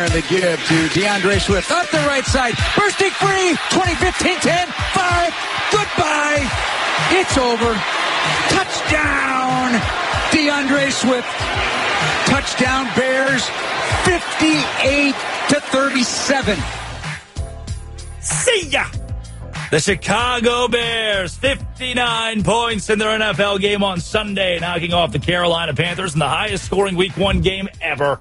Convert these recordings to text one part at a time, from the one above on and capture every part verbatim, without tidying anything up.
The give to DeAndre Swift up the right side, bursting free, twenty, fifteen, ten, five, goodbye, it's over, touchdown, DeAndre Swift, touchdown Bears, fifty-eight to thirty-seven. See ya! The Chicago Bears, fifty-nine points in their N F L game on Sunday, knocking off the Carolina Panthers in the highest scoring week one game ever.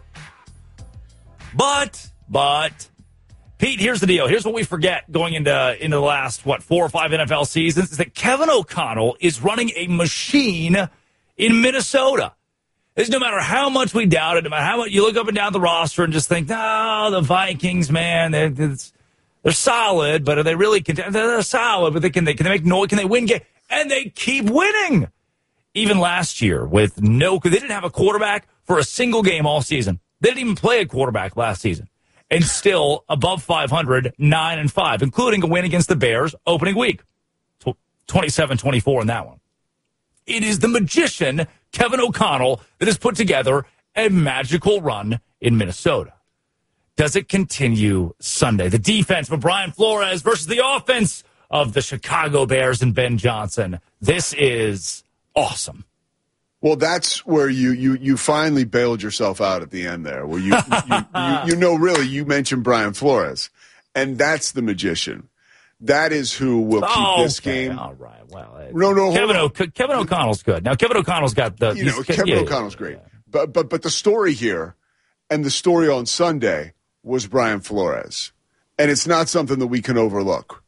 But, but, Pete, here's the deal. Here's what we forget going into, into the last, what, four or five N F L seasons, is that Kevin O'Connell is running a machine in Minnesota. It's no matter how much we doubt it, no matter how much you look up and down the roster and just think, no, the Vikings, man, they're, they're solid, but are they really, they're solid, but they can, they, can they make noise, can they win games? And they keep winning. Even last year with no, they didn't have a quarterback for a single game all season. They didn't even play a quarterback last season. And still above five hundred, nine and five, including a win against the Bears opening week. twenty-seven twenty-four in that one. It is the magician, Kevin O'Connell, that has put together a magical run in Minnesota. Does it continue Sunday? The defense of Brian Flores versus the offense of the Chicago Bears and Ben Johnson. This is awesome. Well, that's where you, you, you finally bailed yourself out at the end there, where you, you, you, you know, really, you mentioned Brian Flores, and that's the magician. That is who will keep oh, this okay. game. All right. Well, uh, no, no, Kevin, o- Kevin O'Connell's good. Now, Kevin O'Connell's got the. You know, Kevin yeah, O'Connell's yeah, great. Yeah. But, but, but the story here and the story on Sunday was Brian Flores. And it's not something that we can overlook.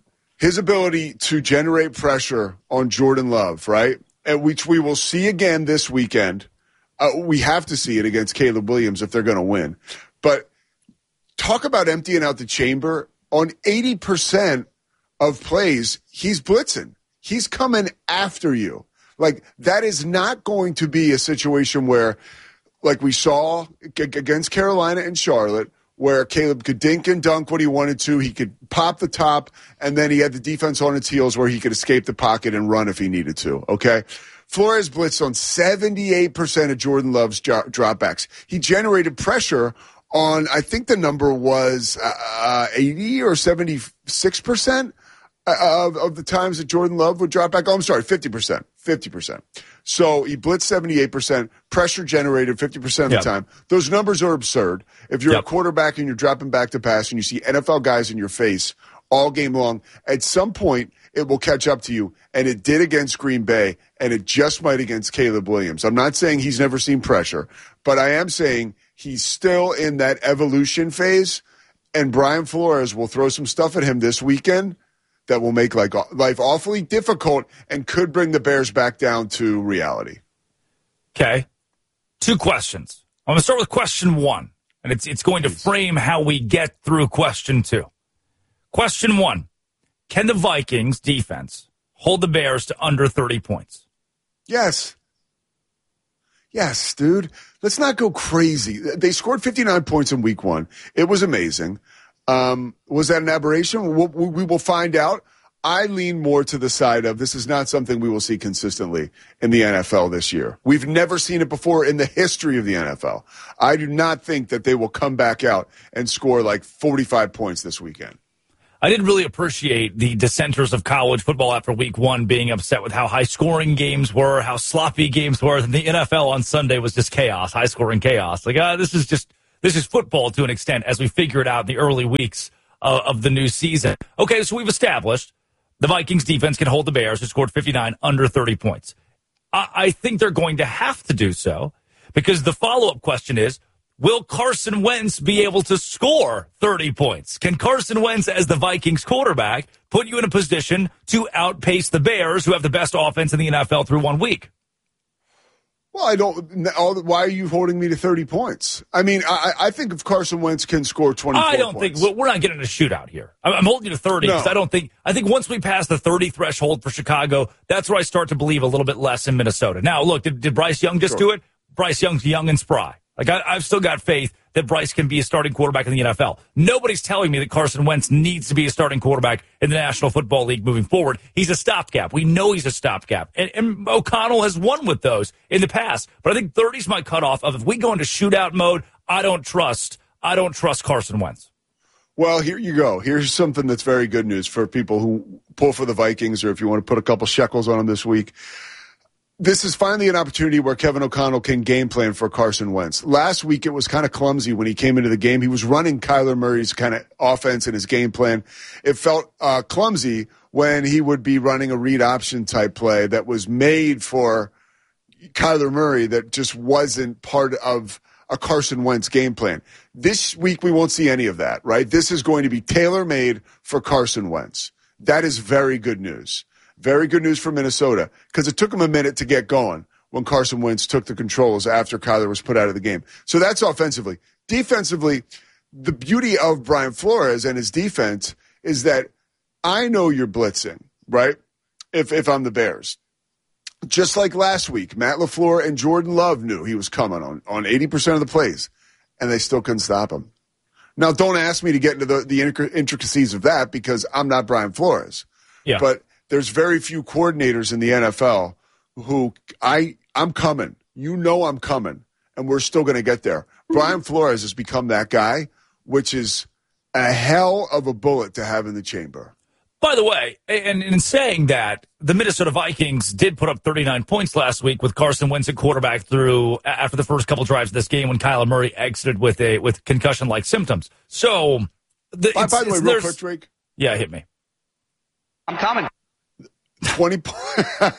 His ability to generate pressure on Jordan Love, right? And which we will see again this weekend. Uh, we have to see it against Caleb Williams if they're going to win. But talk about emptying out the chamber. On eighty percent of plays, he's blitzing. He's coming after you. Like, that is not going to be a situation where, like we saw against Carolina and Charlotte, where Caleb could dink and dunk what he wanted to. He could pop the top, and then he had the defense on its heels where he could escape the pocket and run if he needed to, okay? Flores blitzed on seventy-eight percent of Jordan Love's jo- dropbacks. He generated pressure on, I think the number was uh, eighty or seventy-six percent of, of the times that Jordan Love would drop back. Oh, I'm sorry, fifty percent. fifty percent. So he blitzed seventy-eight percent, pressure generated fifty percent of the yep. time. Those numbers are absurd. If you're yep. a quarterback and you're dropping back to pass and you see N F L guys in your face all game long, at some point it will catch up to you. And it did against Green Bay, and it just might against Caleb Williams. I'm not saying he's never seen pressure, but I am saying he's still in that evolution phase, and Brian Flores will throw some stuff at him this weekend that will make like life awfully difficult and could bring the Bears back down to reality. Okay. Two questions. I'm going to start with question one, and it's it's going to frame how we get through question two. Question one, can the Vikings defense hold the Bears to under thirty points? Yes. Yes, dude. Let's not go crazy. They scored fifty-nine points in week one. It was amazing. Um, was that an aberration? We'll, we will find out. I lean more to the side of this is not something we will see consistently in the N F L this year. We've never seen it before in the history of the N F L. I do not think that they will come back out and score like forty-five points this weekend. I did really appreciate the dissenters of college football after week one being upset with how high-scoring games were, how sloppy games were, and the N F L on Sunday was just chaos, high-scoring chaos. Like, uh, this is just this is football to an extent as we figure it out in the early weeks uh, of the new season. Okay, so we've established the Vikings defense can hold the Bears, who scored fifty-nine, under thirty points. I, I think they're going to have to do so because the follow-up question is, will Carson Wentz be able to score thirty points? Can Carson Wentz, as the Vikings quarterback, put you in a position to outpace the Bears, who have the best offense in the N F L through one week? Well, I don't. Why are you holding me to thirty points? I mean, I, I think if Carson Wentz can score twenty-four I don't points. think we're not getting a shootout here. I'm holding you to thirty because no. I don't think. I think once we pass the thirty threshold for Chicago, that's where I start to believe a little bit less in Minnesota. Now, look, did, did Bryce Young just sure. do it? Bryce Young's young and spry. Like, I, I've still got faith that Bryce can be a starting quarterback in the N F L. Nobody's telling me that Carson Wentz needs to be a starting quarterback in the National Football League moving forward. He's a stopgap. We know he's a stopgap. And, and O'Connell has won with those in the past. But I think thirty's my cutoff of if we go into shootout mode, I don't trust I don't trust Carson Wentz. Well, here you go. Here's something that's very good news for people who pull for the Vikings, or if you want to put a couple shekels on them this week. This is finally an opportunity where Kevin O'Connell can game plan for Carson Wentz. Last week, it was kind of clumsy when he came into the game. He was running Kyler Murray's kind of offense in his game plan. It felt uh, clumsy when he would be running a read option type play that was made for Kyler Murray that just wasn't part of a Carson Wentz game plan. This week, we won't see any of that, right? This is going to be tailor-made for Carson Wentz. That is very good news. Very good news for Minnesota, because it took him a minute to get going when Carson Wentz took the controls after Kyler was put out of the game. So that's offensively. Defensively, the beauty of Brian Flores and his defense is that I know you're blitzing, right? If if I'm the Bears. Just like last week, Matt LaFleur and Jordan Love knew he was coming on, on eighty percent of the plays, and they still couldn't stop him. Now, don't ask me to get into the, the intricacies of that, because I'm not Brian Flores. Yeah. But there's very few coordinators in the N F L who I, I'm coming. You know I'm coming, and we're still going to get there. Brian Flores has become that guy, which is a hell of a bullet to have in the chamber. By the way, and in saying that, the Minnesota Vikings did put up thirty-nine points last week with Carson Wentz at quarterback through after the first couple drives of this game when Kyler Murray exited with a with concussion-like symptoms. So, the, by, by the way, real quick, Drake. Yeah, hit me. I'm coming. twenty po-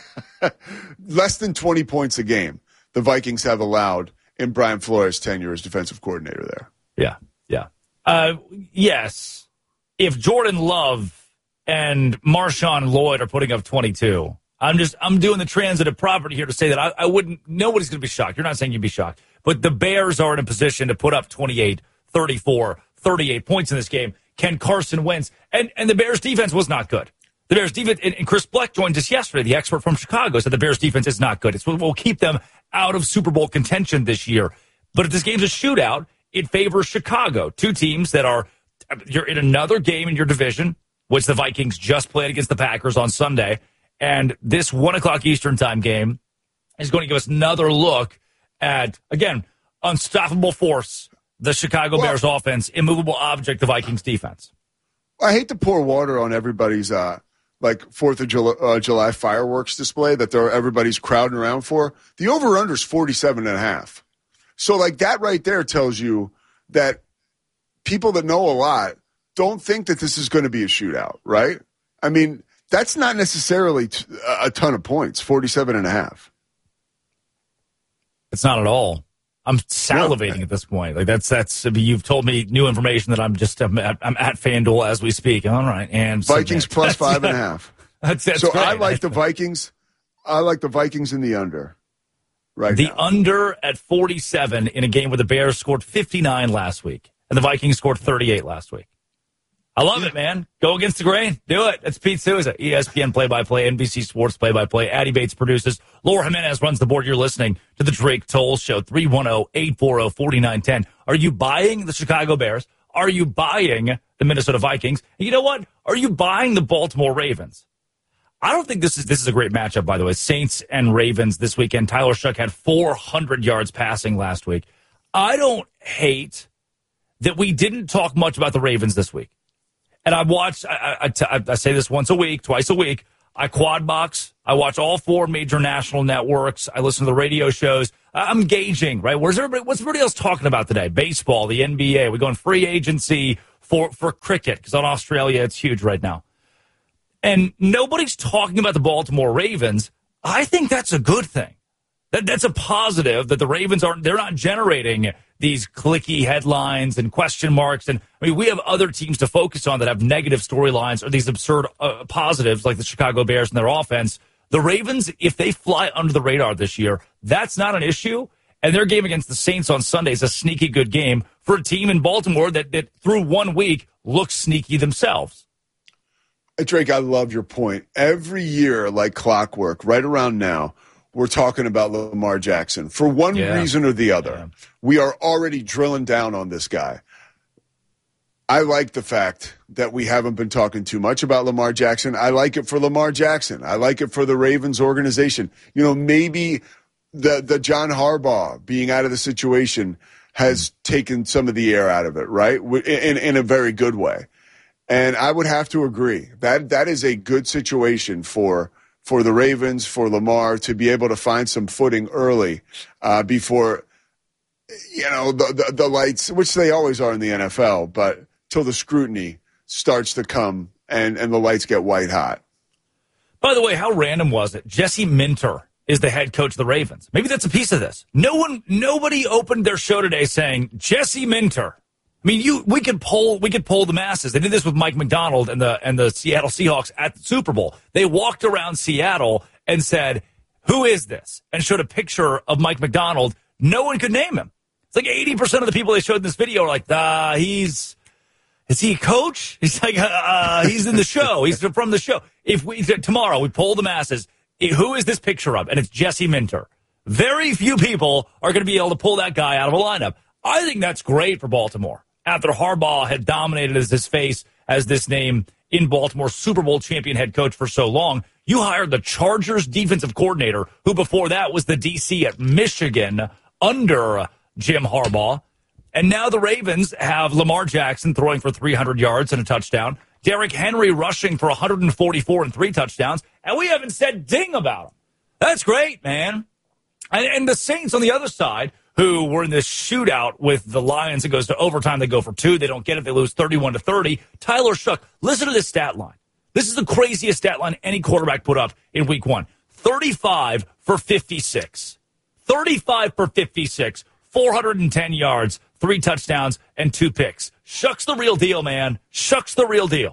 less than twenty points a game the Vikings have allowed in Brian Flores' tenure as defensive coordinator there. Yeah, yeah. Uh, yes, if Jordan Love and Marshawn Lloyd are putting up twenty-two, I'm just I'm doing the transitive property here to say that I, I wouldn't, nobody's going to be shocked. You're not saying you'd be shocked. But the Bears are in a position to put up twenty-eight, thirty-four, thirty-eight points in this game. Can Carson Wentz, and, and the Bears defense was not good. The Bears defense, and, and Chris Bleck joined us yesterday, the expert from Chicago, said the Bears defense is not good. It's what will keep them out of Super Bowl contention this year. But if this game's a shootout, it favors Chicago. Two teams that are, you're in another game in your division, which the Vikings just played against the Packers on Sunday. And this one o'clock Eastern time game is going to give us another look at, again, unstoppable force, the Chicago well, Bears offense, immovable object, the Vikings defense. I hate to pour water on everybody's uh, like Fourth of July, uh, July fireworks display that they're everybody's crowding around for. The over/under is forty-seven and a half. So like that right there tells you that people that know a lot don't think that this is going to be a shootout, right? I mean, that's not necessarily t- a ton of points, forty-seven and a half. It's not at all. I'm salivating no. at this point. Like that's that's. You've told me new information that I'm just I'm at, I'm at FanDuel as we speak. All right, and Vikings so plus five and a half. That's, that's so great. I like the Vikings. I like the Vikings in the under. Right. The now. under at forty-seven in a game where the Bears scored fifty-nine last week and the Vikings scored thirty-eight last week. I love it, man. Go against the grain. Do it. That's Pete Souza, E S P N play-by-play, N B C Sports play-by-play. Addy Bates produces. Laura Jimenez runs the board. You're listening to the Drake Toll Show, three one zero, eight four zero, four nine one zero. Are you buying the Chicago Bears? Are you buying the Minnesota Vikings? And you know what? Are you buying the Baltimore Ravens? I don't think this is this is a great matchup, by the way. Saints and Ravens this weekend. Tyler Shuck had four hundred yards passing last week. I don't hate that we didn't talk much about the Ravens this week. And I watch, I, I, I, I say this once a week, twice a week. I quad box. I watch all four major national networks. I listen to the radio shows. I'm gauging, right? Where's everybody, what's everybody else talking about today? Baseball, the N B A. We're going free agency for, for cricket, because on Australia, it's huge right now. And nobody's talking about the Baltimore Ravens. I think that's a good thing. That That's a positive that the Ravens aren't, they're not generating these clicky headlines and question marks. And I mean, we have other teams to focus on that have negative storylines or these absurd uh, positives like the Chicago Bears and their offense. The Ravens, if they fly under the radar this year, that's not an issue. And their game against the Saints on Sunday is a sneaky good game for a team in Baltimore that, that through one week looks sneaky themselves. Drake, I love your point. Every year, like clockwork, right around now, we're talking about Lamar Jackson. For one yeah. reason or the other, yeah. we are already drilling down on this guy. I like the fact that we haven't been talking too much about Lamar Jackson. I like it for Lamar Jackson. I like it for the Ravens organization. You know, maybe the, the John Harbaugh being out of the situation has taken some of the air out of it, right? In, in a very good way. And I would have to agree that that is a good situation for for the Ravens, for Lamar to be able to find some footing early uh, before, you know, the, the, the lights, which they always are in the N F L, but till the scrutiny starts to come and, and the lights get white hot. By the way, how random was it? Jesse Minter is the head coach of the Ravens. Maybe that's a piece of this. No one, nobody opened their show today saying Jesse Minter. I mean, you we could poll we could poll the masses. They did this with Mike McDonald and the and the Seattle Seahawks at the Super Bowl. They walked around Seattle and said, "Who is this?" and showed a picture of Mike McDonald. No one could name him. It's like eighty percent of the people they showed in this video are like, "Ah, he's is he a coach?" He's like, uh, "He's in the show. He's from the show." If we tomorrow we poll the masses, who is this picture of? And it's Jesse Minter. Very few people are going to be able to pull that guy out of a lineup. I think that's great for Baltimore. After Harbaugh had dominated as his face as this name in Baltimore, Super Bowl champion head coach for so long, you hired the Chargers defensive coordinator, who before that was the D C at Michigan under Jim Harbaugh. And now the Ravens have Lamar Jackson throwing for three hundred yards and a touchdown, Derrick Henry rushing for one hundred forty-four and three touchdowns, and we haven't said ding about him. That's great, man. And, and the Saints on the other side, who were in this shootout with the Lions. It goes to overtime. They go for two. They don't get it. They lose thirty-one to thirty. Tyler Shough, listen to this stat line. This is the craziest stat line any quarterback put up in week one. thirty-five for fifty-six. thirty-five for fifty-six. four hundred ten yards, three touchdowns, and two picks. Shough's the real deal, man. Shough's the real deal.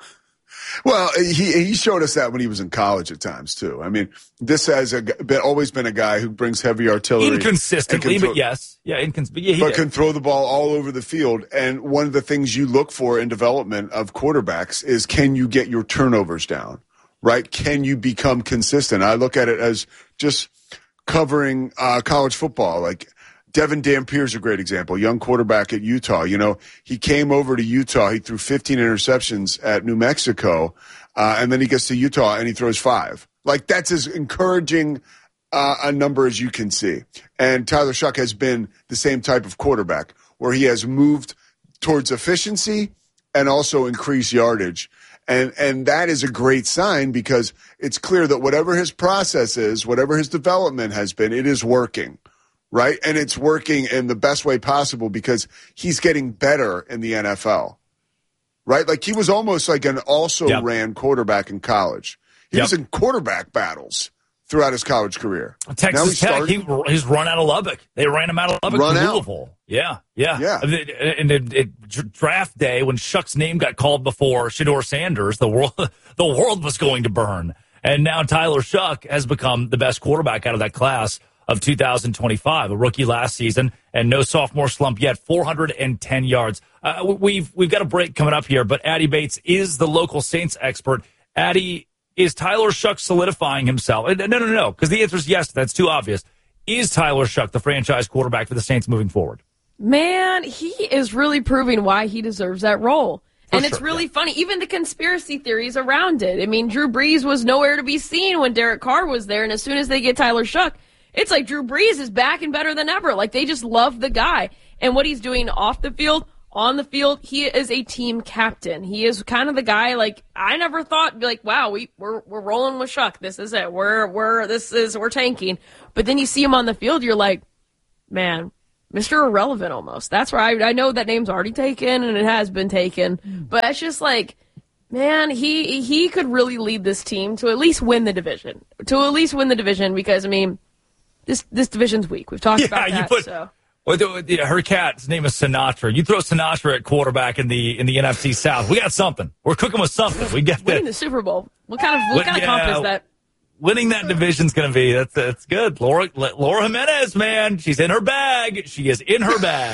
Well, he he showed us that when he was in college at times, too. I mean, this has a, been, always been a guy who brings heavy artillery. Inconsistently, throw, but yes. Yeah, incons- but yeah, but did. can throw the ball all over the field. And one of the things you look for in development of quarterbacks is, can you get your turnovers down, right? Can you become consistent? I look at it as just covering uh, college football. Like, Devin Dampier is a great example, young quarterback at Utah. You know, he came over to Utah. He threw fifteen interceptions at New Mexico, uh, and then he gets to Utah and he throws five. Like, that's as encouraging uh, a number as you can see. And Tyler Shough has been the same type of quarterback where he has moved towards efficiency and also increased yardage. And and that is a great sign, because it's clear that whatever his process is, whatever his development has been, it is working. Right? And it's working in the best way possible because he's getting better in the N F L. Right? Like, he was almost like an also-ran yep. quarterback in college. He yep. was in quarterback battles throughout his college career. Texas Tech, he, he's run out of Lubbock. They ran him out of Lubbock run to out. Louisville. Yeah, yeah. yeah. And it, it, draft day, when Shough's name got called before Shedeur Sanders, the world, the world was going to burn. And now Tyler Shough has become the best quarterback out of that class of two thousand twenty-five, a rookie last season, and no sophomore slump yet, four hundred ten yards. Uh, we've we've got a break coming up here, but Addy Bates is the local Saints expert. Addy, is Tyler Shough solidifying himself? No, no, no, no, because the answer is yes. That's too obvious. Is Tyler Shough the franchise quarterback for the Saints moving forward? Man, he is really proving why he deserves that role. For and sure, it's really yeah. funny, even the conspiracy theories around it. I mean, Drew Brees was nowhere to be seen when Derek Carr was there, and as soon as they get Tyler Shough, it's like Drew Brees is back and better than ever. Like, they just love the guy. And what he's doing off the field, on the field, he is a team captain. He is kind of the guy, like, I never thought, like, wow, we, we're we're rolling with Shough. This is it. We're, we're, this is, we're tanking. But then you see him on the field, you're like, man, Mister Irrelevant almost. That's right. I know that name's already taken, and it has been taken. But it's just like, man, he he could really lead this team to at least win the division. To at least win the division, because, I mean, This this division's weak. We've talked yeah, about that. You put, so. well, the, the, her cat's name is Sinatra. You throw Sinatra at quarterback in the in the N F C South. We got something. We're cooking with something. We got winning the, the Super Bowl. What kind of what kind of yeah, comp is that? Winning that division's going to be that's that's good. Laura Laura Jimenez, man, she's in her bag. She is in her bag.